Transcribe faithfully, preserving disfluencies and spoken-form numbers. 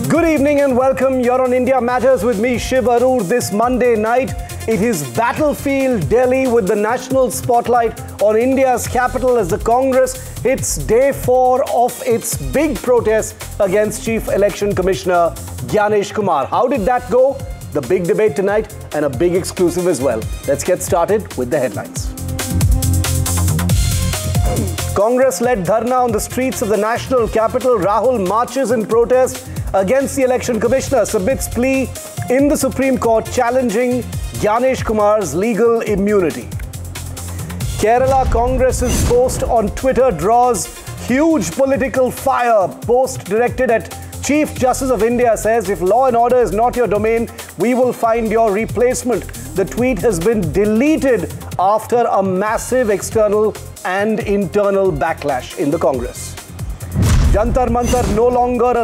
Good evening and welcome. You're on India Matters with me, Shiv Arur. This Monday night, it is Battlefield Delhi with the national spotlight on India's capital as the Congress hits day four of its big protest against Chief Election Commissioner Gyanesh Kumar. How did that go? The big debate tonight and a big exclusive as well. Let's get started with the headlines. Congress-led dharna on the streets of the national capital. Rahul marches in protest against the election commissioner, submits plea in the Supreme Court challenging Gyanesh Kumar's legal immunity. Kerala Congress's post on Twitter draws huge political fire. Post directed at Chief Justice of India says, if law and order is not your domain, we will find your replacement. The tweet has been deleted after a massive external and internal backlash in the Congress. Jantar Mantar no longer a